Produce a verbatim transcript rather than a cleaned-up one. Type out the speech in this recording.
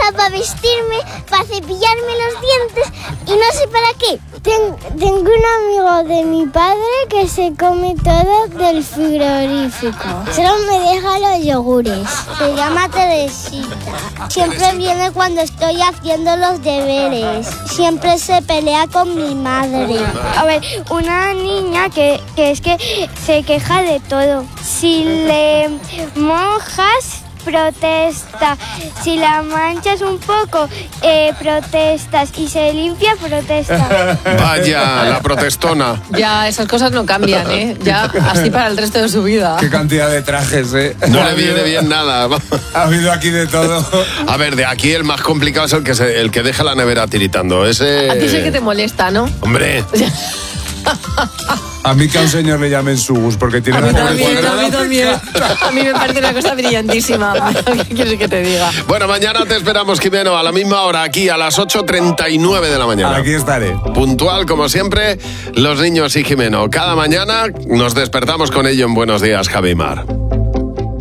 para vestirme, para cepillarme los dientes y no sé para qué. Ten, tengo un amigo de mi padre que se come todo del frigorífico. Solo me deja los yogures. Se llama Teresita. Siempre viene cuando estoy haciendo los deberes. Siempre se pelea con mi madre. A ver, una niña que, que es que se queja de todo. Si le mojas, protesta. Si la manchas un poco, eh, protestas. Y se limpia, protesta. Vaya, la protestona. Ya, esas cosas no cambian, ¿eh? Ya, así para el resto de su vida. Qué cantidad de trajes, ¿eh? No le viene bien nada. Ha habido aquí de todo. A ver, de aquí el más complicado es el que, se, el que deja la nevera tiritando. Ese... A ti es el que te molesta, ¿no? Hombre... A mí que a un señor le llamen Sugus porque tiene a mí la también, a mí también. A mí me parece una cosa brillantísima. ¿Qué quieres que te diga? Bueno, mañana te esperamos, Jimeno, a la misma hora, aquí a las ocho treinta y nueve de la mañana. Aquí estaré. Puntual, como siempre, los niños y Jimeno. Cada mañana nos despertamos con ello en Buenos Días, Javi Mar.